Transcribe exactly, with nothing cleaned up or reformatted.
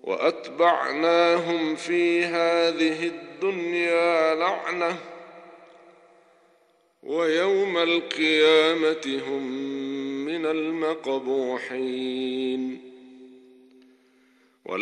وأتبعناهم في هذه الدنيا لعنة ويوم القيامة هم من المقبوحين